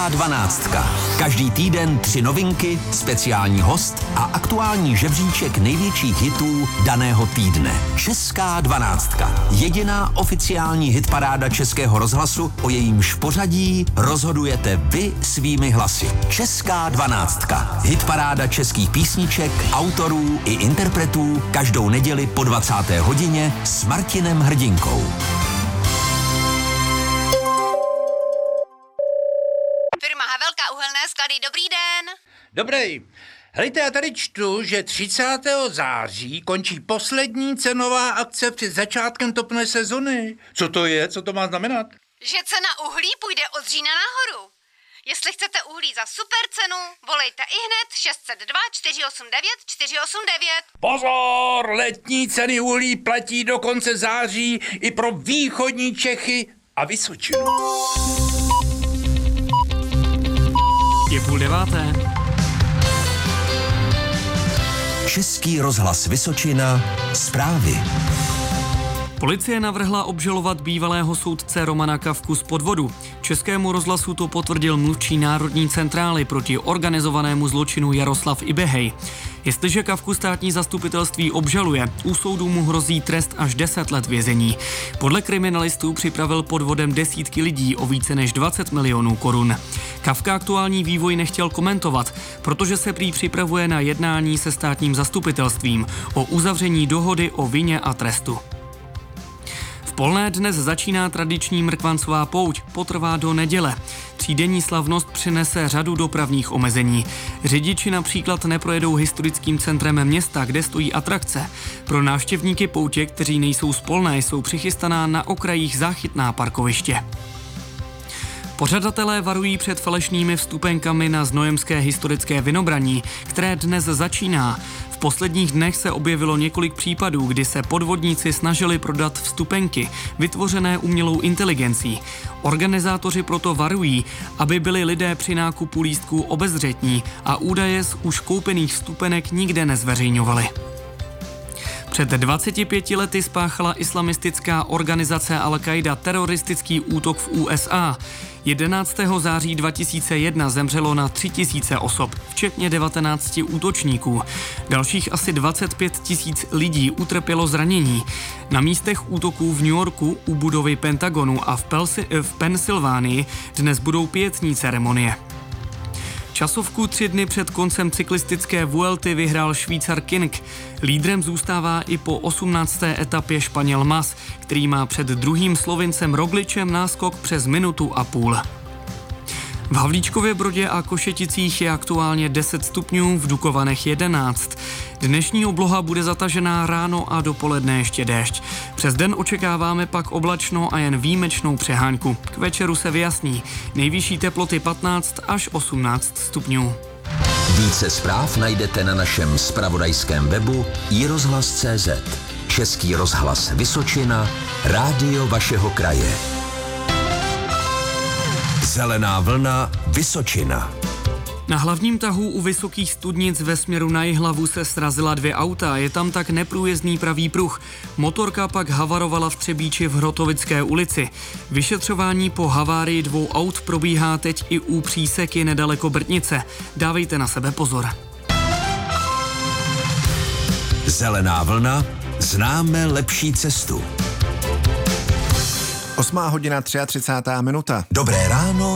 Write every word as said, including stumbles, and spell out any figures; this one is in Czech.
Dvanáctka. Každý týden tři novinky, speciální host a aktuální žebříček největších hitů daného týdne. Česká dvanáctka. Jediná oficiální hitparáda Českého rozhlasu, o jejímž pořadí rozhodujete vy svými hlasy. Česká dvanáctka. Hitparáda českých písniček, autorů i interpretů každou neděli po dvacáté hodině s Martinem Hrdinkou. Dobrý den. Dobrý. Hejte, já tady čtu, že třicátého září končí poslední cenová akce před začátkem topné sezony. Co to je? Co to má znamenat? Že cena uhlí půjde od října nahoru. Jestli chcete uhlí za super cenu, volejte ihned šest set dva čtyři osm devět čtyři osm devět. Pozor! Letní ceny uhlí platí do konce září i pro východní Čechy a Vysočinu. Je půl deváté. Český rozhlas Vysočina. Zprávy. Policie navrhla obžalovat bývalého soudce Romana Kafku z podvodu. Českému rozhlasu to potvrdil mluvčí Národní centrály proti organizovanému zločinu Jaroslav Ibehej. Jestliže Kafku státní zastupitelství obžaluje, u soudu mu hrozí trest až deset let vězení. Podle kriminalistů připravil podvodem desítky lidí o více než dvacet milionů korun. Kafka aktuální vývoj nechtěl komentovat, protože se prý připravuje na jednání se státním zastupitelstvím o uzavření dohody o vině a trestu. V Polné dnes začíná tradiční mrkvancová pouť, potrvá do neděle. Třídenní slavnost přinese řadu dopravních omezení. Řidiči například neprojedou historickým centrem města, kde stojí atrakce. Pro návštěvníky poutě, kteří nejsou z Polné, jsou přichystaná na okrajích záchytná parkoviště. Pořadatelé varují před falešnými vstupenkami na znojemské historické Vinobraní, které dnes začíná. V posledních dnech se objevilo několik případů, kdy se podvodníci snažili prodat vstupenky, vytvořené umělou inteligencí. Organizátoři proto varují, aby byli lidé při nákupu lístků obezřetní a údaje z už koupených vstupenek nikde nezveřejňovali. Před dvaceti pěti lety spáchala islamistická organizace Al-Qaida teroristický útok v U S A. jedenáctého září dva tisíce jedna zemřelo na tři tisíce osob, včetně devatenácti útočníků. Dalších asi dvacet pět tisíc lidí utrpělo zranění. Na místech útoků v New Yorku, u budovy Pentagonu a v, Pelsi- v Pensylvánii dnes budou pietní ceremonie. Časovku tři dny před koncem cyklistické Vuelty vyhrál Švýcar King. Lídrem zůstává i po osmnácté etapě Španěl Mas, který má před druhým Slovincem Rogličem náskok přes minutu a půl. V Havlíčkově Brodě a Košeticích je aktuálně deset stupňů, v Dukovanech jedenáct. Dnešní obloha bude zatažená ráno a dopoledne ještě déšť. Přes den očekáváme pak oblačno a jen výjimečnou přehánku. K večeru se vyjasní. Nejvyšší teploty patnáct až osmnáct stupňů. Více zpráv najdete na našem zpravodajském webu i rozhlas tečka cé zet. Český rozhlas Vysočina, rádio vašeho kraje. Zelená vlna Vysočina. Na hlavním tahu u Vysokých Studnic ve směru na Jihlavu se srazila dvě auta, je tam tak neprůjezdný pravý pruh. Motorka pak havarovala v Třebíči v Hrotovické ulici. Vyšetřování po havárii dvou aut probíhá teď i u Příseky nedaleko Brtnice. Dávejte na sebe pozor. Zelená vlna, známe lepší cestu. Osmá hodina třicátá třetí minuta. Dobré ráno.